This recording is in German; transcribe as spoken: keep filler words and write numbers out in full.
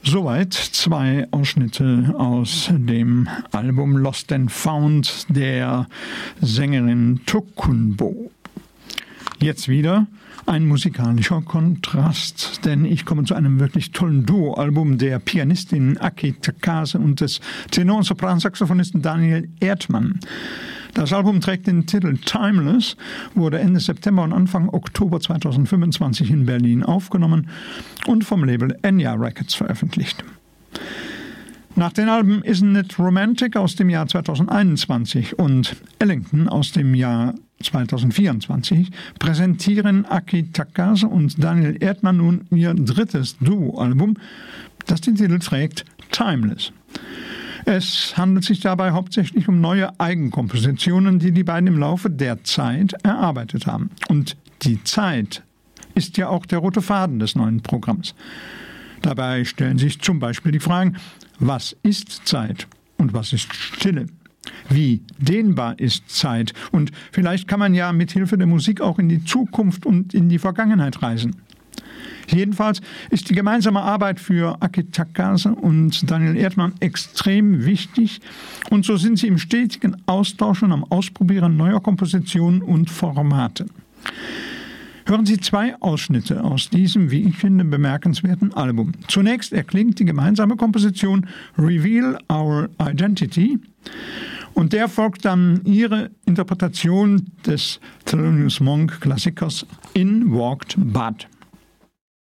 Soweit zwei Ausschnitte aus dem Album Lost and Found der Sängerin Tokunboh. Jetzt wieder ein musikalischer Kontrast, denn ich komme zu einem wirklich tollen Duo-Album der Pianistin Aki Takase und des Tenor- und Sopransaxophonisten Daniel Erdmann. Das Album trägt den Titel Timeless, wurde Ende September und Anfang Oktober zweitausendfünfundzwanzig in Berlin aufgenommen und vom Label Enya Records veröffentlicht. Nach den Alben Isn't It Romantic aus dem Jahr zweitausendeinundzwanzig und Ellington aus dem Jahr zweitausendvierundzwanzig präsentieren Aki Takase und Daniel Erdmann nun ihr drittes Duo-Album, das den Titel trägt Timeless. Es handelt sich dabei hauptsächlich um neue Eigenkompositionen, die die beiden im Laufe der Zeit erarbeitet haben. Und die Zeit ist ja auch der rote Faden des neuen Programms. Dabei stellen sich zum Beispiel die Fragen, was ist Zeit und was ist Stille? Wie dehnbar ist Zeit? Und vielleicht kann man ja mit Hilfe der Musik auch in die Zukunft und in die Vergangenheit reisen. Jedenfalls ist die gemeinsame Arbeit für Aki Takase und Daniel Erdmann extrem wichtig und so sind sie im stetigen Austausch und am Ausprobieren neuer Kompositionen und Formate. Hören Sie zwei Ausschnitte aus diesem, wie ich finde, bemerkenswerten Album. Zunächst erklingt die gemeinsame Komposition Reveal Our Identity und der folgt dann ihre Interpretation des Thelonious Monk Klassikers In Walked Bud.